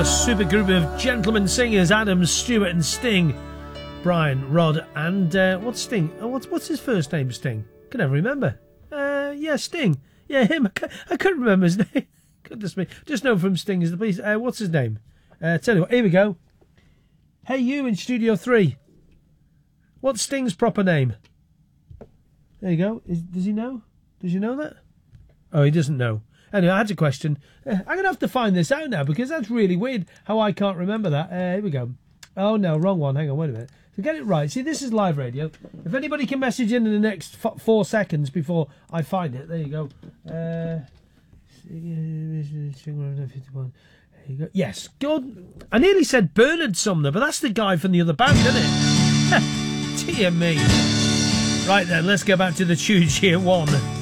a super group of gentlemen singers: Adam, Stewart, and Sting. Brian, Rod, and what's Sting? What's his first name? Sting. Can never remember. Yeah, Sting. Yeah, him. I couldn't remember his name. Goodness me. Just know from Sting is the police. What's his name? Tell you what. Here we go. Hey, you in Studio 3. What's Sting's proper name? There you go. Does he know? Does you know that? Oh, he doesn't know. Anyway, I had a question. I'm going to have to find this out now because that's really weird how I can't remember that. Here we go. Oh, no, wrong one. Hang on, wait a minute. To get it right. See, this is live radio. If anybody can message in the next 4 seconds before I find it. There you go. There you go. Yes, good. I nearly said Bernard Sumner, but that's the guy from the other band, isn't it? Dear me. Right then, let's go back to the tunes here. 1.